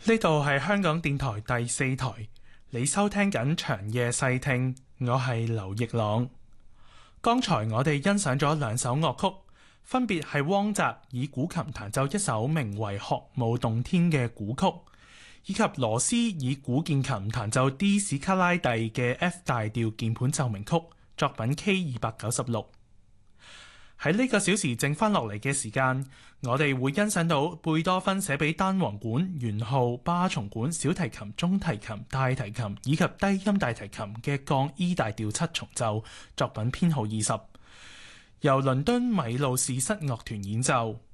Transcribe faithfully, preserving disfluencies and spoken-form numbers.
呢度係香港電台第四台，你收聽緊長夜細聽，我係劉奕朗。剛才我哋欣賞咗兩首樂曲，分別係汪澤以古琴彈奏一首名為《學舞動天》嘅古曲，以及羅斯以古鍵琴彈奏 D 史卡拉第嘅 F 大調鍵盤奏鳴曲，作品 K 二百九十六。喺呢個小時剩翻落嚟嘅時間，我哋會欣賞到貝多芬寫俾單簧管、圓號、巴松管、小提琴、中提琴、大提琴以及低音大提琴嘅降 E 大調七重奏，作品編號二十，由倫敦米路士室樂團演奏。